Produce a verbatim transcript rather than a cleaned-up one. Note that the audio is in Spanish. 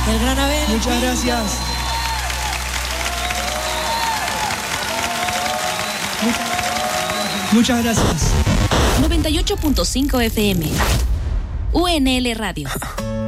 El gran Abel. Muchas gracias. Muchas gracias. noventa y ocho punto cinco F M. U N L Radio.